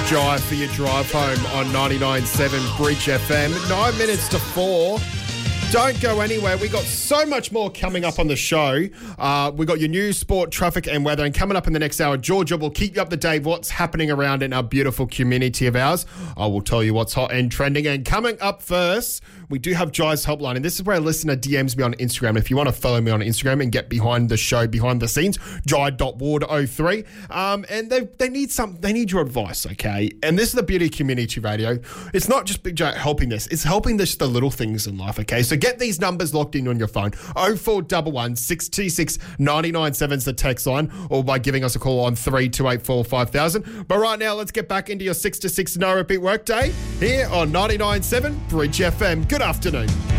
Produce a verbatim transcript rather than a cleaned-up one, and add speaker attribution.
Speaker 1: Jai for your drive home on ninety-nine point seven Bridge F M. Nine minutes to four. Don't go anywhere. We got so much more coming up on the show. Uh, we got your news, sport, traffic and weather. And coming up in the next hour, Georgia will keep you up to date what's happening around in our beautiful community of ours. I will tell you what's hot and trending. And coming up first, we do have Jai's Helpline. And this is where a listener D Ms me on Instagram. If you want to follow me on Instagram and get behind the show, behind the scenes, jai dot ward oh three. Um, and they they need some, they need your advice, okay? And this is the beauty of community radio. It's not just Big Jai helping this. It's helping this the little things in life, okay? So get these numbers locked in on your phone. oh four one one, six two six, nine nine seven is the text line, or by giving us a call on three two eight four, five thousand. But right now, let's get back into your six to six no repeat workday here on ninety-nine point seven Bridge F M. Good afternoon.